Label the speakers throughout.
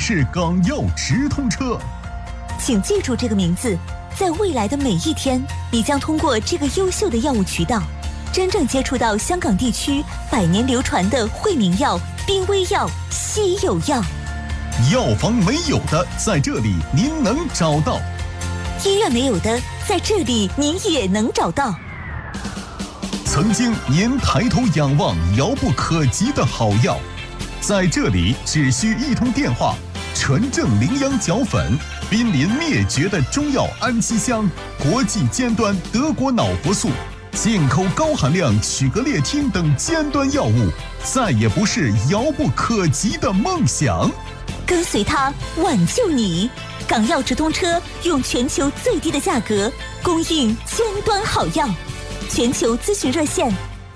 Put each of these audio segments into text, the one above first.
Speaker 1: 是港药直通车。
Speaker 2: 请记住这个名字，在未来的每一天，你将通过这个优秀的药物渠道，真正接触到香港地区100年流传的惠民药、濒危药、稀有药。
Speaker 1: 药房没有的，在这里您能找到；
Speaker 2: 医院没有的，在这里您也能找到。
Speaker 1: 曾经您抬头仰望遥不可及的好药，在这里只需一通电话，纯正羚羊角粉，濒临灭绝的中药安息香，国际尖端德国脑活素，进口高含量曲格列汀等尖端药物，再也不是遥不可及的梦想。
Speaker 2: 跟随它，挽救你。港药直通车用全球最低的价格供应尖端好药。全球咨询热线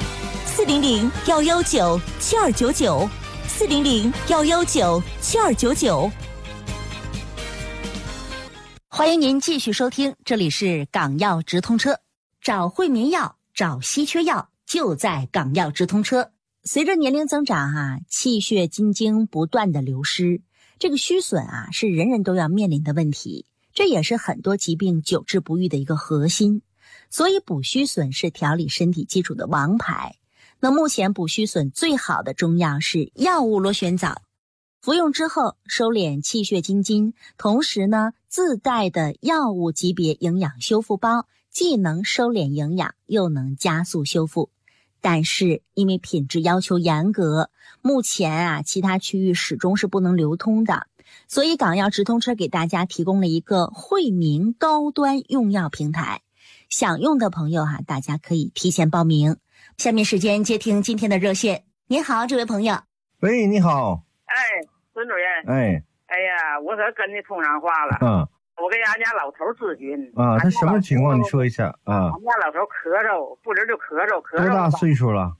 Speaker 2: ：400-119-7299，400-119-7299。
Speaker 3: 欢迎您继续收听，这里是港药直通车，找惠民药，找稀缺药，就在港药直通车。随着年龄增长气血津精不断的流失，这个虚损是人人都要面临的问题，这也是很多疾病久治不愈的一个核心。所以补虚损是调理身体基础的王牌。那目前补虚损最好的中药是药物螺旋藻，服用之后收敛气血津津，同时呢自带的药物级别营养修复包，既能收敛营养，又能加速修复。但是因为品质要求严格，目前其他区域始终是不能流通的，所以港药直通车给大家提供了一个惠民高端用药平台。想用的朋友大家可以提前报名。下面时间接听今天的热线。您好，这位朋友。
Speaker 4: 喂，你好。
Speaker 5: 孙主任。
Speaker 4: 哎
Speaker 5: 呀，我可跟你通上话了。我给俺家老头咨询
Speaker 4: 他什么情况？你说一下
Speaker 5: 俺家老头咳嗽，不止就咳嗽。
Speaker 4: 多大岁数了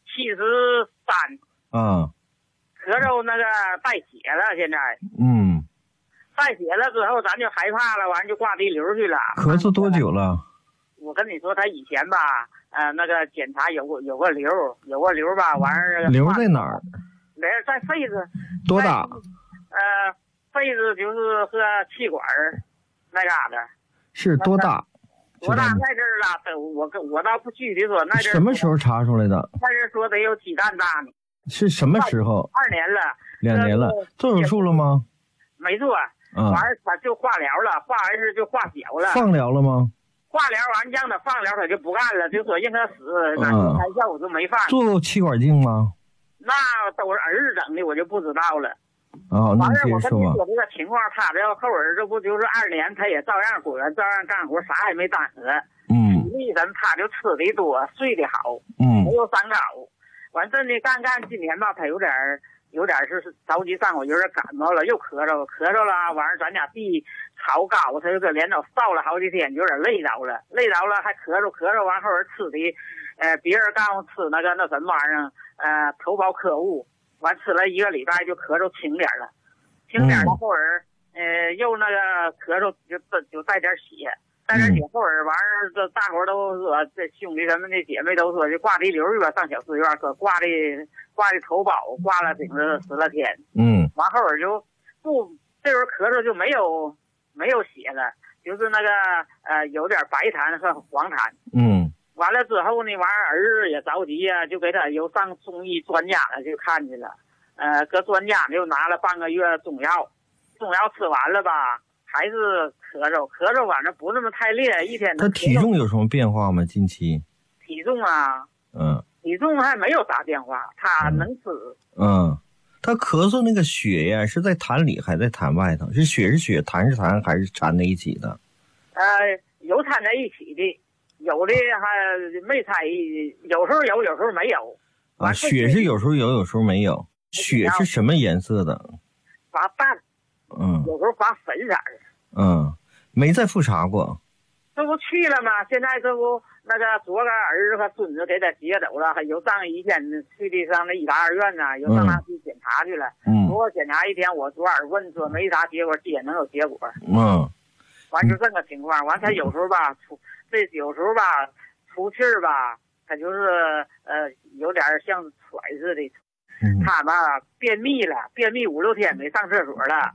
Speaker 5: ？73。咳嗽那个带血了，现在。带血了之后，咱就害怕了，完就挂滴瘤去了。
Speaker 4: 咳嗽多久了？
Speaker 5: 我跟你说，他以前吧，那个检查有个瘤吧，完事
Speaker 4: 瘤在哪儿？
Speaker 5: 在肺子。
Speaker 4: 多大？
Speaker 5: 肺子就是和气管那嘎达。
Speaker 4: 是多大？
Speaker 5: 多大那阵儿了？我倒不具体说那阵儿。
Speaker 4: 什么时候查出来的？
Speaker 5: 那阵说得有鸡蛋大呢。
Speaker 4: 是什么时候
Speaker 5: ？2年了。
Speaker 4: 2年了。做手术了吗？
Speaker 5: 没做。完事他就化疗了，化完事就化小了。
Speaker 4: 放疗了吗？
Speaker 5: 化疗完让他放疗，他就不干了，就说让他死。开药我就没放。
Speaker 4: 做气管镜吗？
Speaker 5: 那都是儿子整的，我就不知道了。
Speaker 4: 那你接着说吧。
Speaker 5: 完事我跟你说这个情况，他这后儿这不就是2年，他也照样果然照样干活，啥也没耽搁。体力神他就吃的多，睡得好。没有三高。完这呢干今年吧，他有点是着急上火，有点感冒了，又咳嗽了。完事咱家地炒高，他就搁连着烧了好几天，有点累着了，还咳嗽完后儿吃的，别人告诉吃那什么玩意儿，头孢科物，完吃了1个礼拜就咳嗽轻点了，后儿又那个咳嗽就带点血。后儿完事这大伙都说，这兄弟咱们的姐妹都说，就挂滴瘤去吧，上小寺院可挂的头孢，挂了顶着10来天。完后儿就这时候咳嗽就没有血了，就是那个有点白痰和黄痰。完了之后呢，完儿子也着急就给他又上中医专家了去看去了。搁专家就拿了半个月中药吃完了吧。还是咳嗽反正不那么太烈，一天。
Speaker 4: 他体重有什么变化吗？近期？
Speaker 5: 体重体重还没有啥变化，他能吃。
Speaker 4: 他咳嗽那个血呀，是在痰里还在痰外头？是血，痰是痰，还是掺在一起的？
Speaker 5: 有掺在一起的，有的还没掺，有时候有，有时候没有。
Speaker 4: 血是有时候有，有时候没有。血是什么颜色的？
Speaker 5: 发淡。有时候发粉色的。
Speaker 4: 没再复查过。
Speaker 5: 这不去了吗？现在这不那个昨个儿子和孙子给他接走了，还有上一天去的上那医大2院呢，又上那去检查去了。我检查1天，我昨晚问说没啥结果，也能有结果。完就这个情况，完他有时候吧有时候吧出气儿吧，他就是有点像喘似的。他吧便秘了，便秘5、6天没上厕所了。